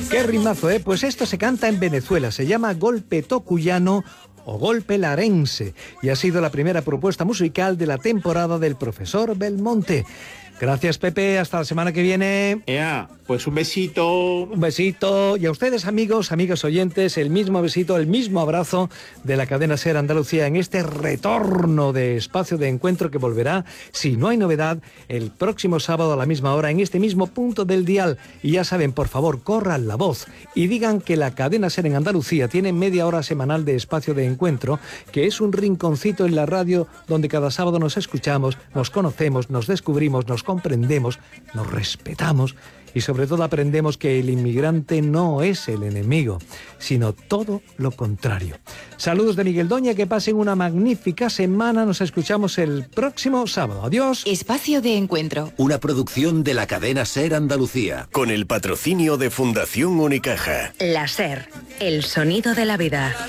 Qué rimazo, ¿eh? Pues esto se canta en Venezuela, se llama golpe tocuyano o golpe larense, y ha sido la primera propuesta musical de la temporada del profesor Belmonte. Gracias, Pepe, hasta la semana que viene. Pues un besito. Un besito. Y a ustedes, amigos, amigas oyentes, el mismo besito, el mismo abrazo de la cadena SER Andalucía en este retorno de espacio de encuentro que volverá, si no hay novedad, el próximo sábado a la misma hora en este mismo punto del dial. Y ya saben, por favor, corran la voz y digan que la cadena SER en Andalucía tiene media hora semanal de espacio de encuentro, que es un rinconcito en la radio donde cada sábado nos escuchamos, nos conocemos, nos descubrimos, nos comprendemos, nos respetamos y sobre todo aprendemos que el inmigrante no es el enemigo, sino todo lo contrario. Saludos de Miguel Doña, que pasen una magnífica semana, nos escuchamos el próximo sábado. Adiós. Espacio de encuentro. Una producción de la cadena SER Andalucía. Con el patrocinio de Fundación Unicaja. La SER, el sonido de la vida.